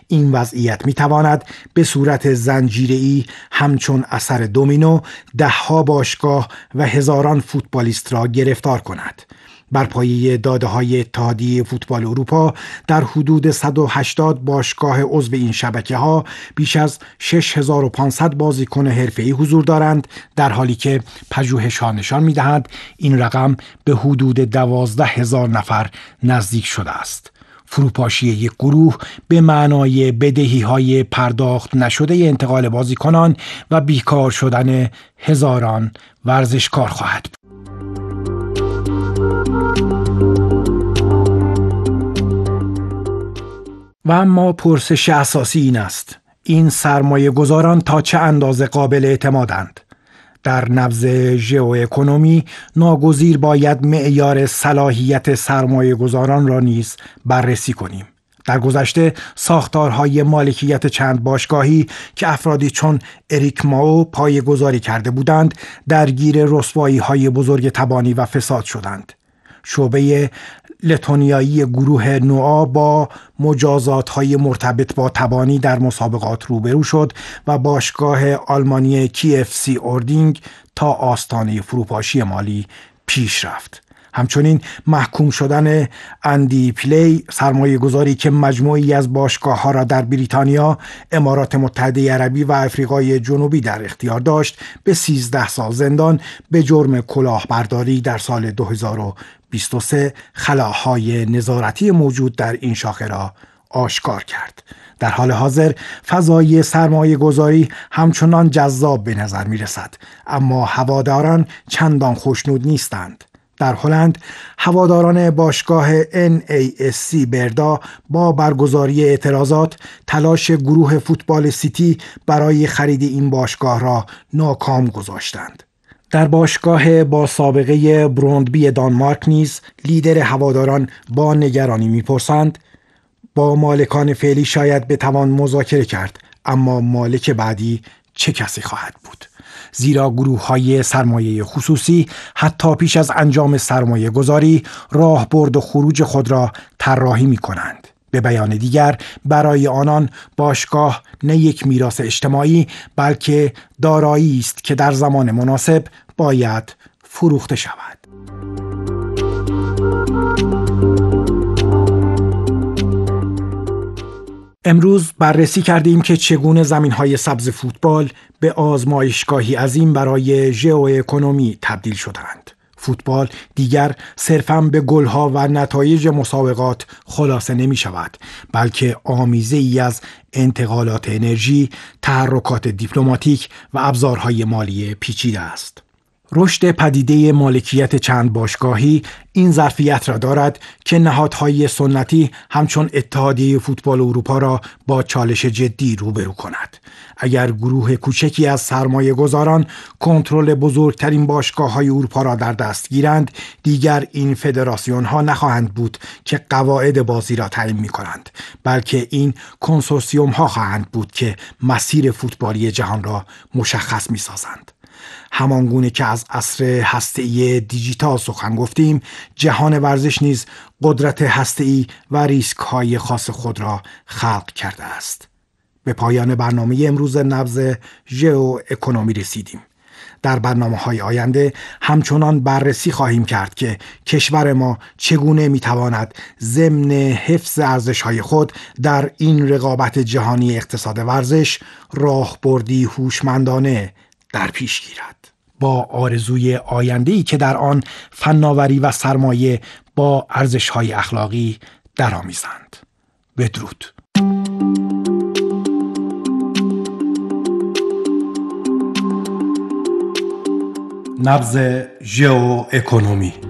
این وضعیت میتواند به صورت زنجیره‌ای همچون اثر دومینو دهها باشگاه و هزاران فوتبالیست را گرفتار کند. بر پایه داده‌های اتحادیه فوتبال اروپا در حدود 180 باشگاه عضو این شبکه‌ها بیش از 6500 بازیکن حرفه‌ای حضور دارند، در حالی که پژوهش‌ها نشان می‌دهند این رقم به حدود 12000 نفر نزدیک شده است. فروپاشی یک گروه به معنای بدهی‌های پرداخت نشده انتقال بازیکنان و بیکار شدن هزاران ورزشکار خواهد بود. و اما پرسش اساسی این است: این سرمایه گذاران تا چه اندازه قابل اعتمادند؟ در نبض ژئواکونومی ناگزیر باید معیار صلاحیت سرمایه گذاران را نیز بررسی کنیم. در گذشته ساختارهای مالکیت چند باشگاهی که افرادی چون اریک ماو پایه‌گذاری کرده بودند درگیر رسوایی‌های بزرگ تبانی و فساد شدند. شعبه لتونیایی گروه نوآ با مجازات‌های مرتبط با تبانی در مسابقات روبرو شد و باشگاه آلمانی KFC اوردینگ تا آستانه فروپاشی مالی پیش رفت. همچنین محکوم شدن اندی پلی، سرمایه گذاری که مجموعی از باشگاه ها را در بریتانیا، امارات متحده عربی و آفریقای جنوبی در اختیار داشت، به 13 سال زندان به جرم کلاهبرداری در سال 2023 خلاهای نظارتی موجود در این شاخه را آشکار کرد. در حال حاضر فضای سرمایه گذاری همچنان جذاب به نظر می رسد، اما هواداران چندان خوشنود نیستند. در هلند هواداران باشگاه NASC بردا با برگزاری اعتراضات تلاش گروه فوتبال سیتی برای خرید این باشگاه را ناکام گذاشتند. در باشگاه با سابقه بروندبی دانمارک نیز لیدر هواداران با نگرانی می‌پرسند: با مالکان فعلی شاید بتوان مذاکره کرد، اما مالک بعدی چه کسی خواهد بود؟ زیرا گروه‌های سرمایه خصوصی حتی پیش از انجام سرمایه گذاری راهبرد و خروج خود را طراحی می‌کنند. به بیان دیگر، برای آنان باشگاه نه یک میراث اجتماعی بلکه دارایی است که در زمان مناسب باید فروخته شود. امروز بررسی کردیم که چگونه زمین‌های سبز فوتبال به آزمایشگاهی عظیم برای ژئواکونومی تبدیل شدند. فوتبال دیگر صرفاً به گل‌ها و نتایج مسابقات خلاصه نمی‌شود، بلکه آمیزه‌ای از انتقالات انرژی، تحرکات دیپلماتیک و ابزارهای مالی پیچیده است. رشد پدیده مالکیت چند باشگاهی این ظرفیت را دارد که نهادهای سنتی همچون اتحادیه فوتبال اروپا را با چالش جدی روبرو کند. اگر گروه کوچکی از سرمایه گذاران کنترل بزرگترین باشگاه‌های اروپا را در دست گیرند، دیگر این فدراسیون ها نخواهند بود که قواعد بازی را تعیین می کنند، بلکه این کنسورسیوم ها خواهند بود که مسیر فوتبالی جهان را مشخص می سازند. همانگونه که از عصر هسته‌ای دیجیتال سخن گفتیم، جهان ورزش نیز قدرت هسته‌ای و ریسک‌های خاص خود را خلق کرده است. به پایان برنامه امروز نبض ژئواکونومی رسیدیم. در برنامه‌های آینده همچنان بررسی خواهیم کرد که کشور ما چگونه می‌تواند ضمن حفظ ارزش‌های خود در این رقابت جهانی اقتصاد ورزش راهبردی هوشمندانه در پیش گیرد، با آرزوی آینده‌ای که در آن فناوری و سرمایه با ارزش‌های اخلاقی درآمیزند. بدرود. نبض ژئواکونومی.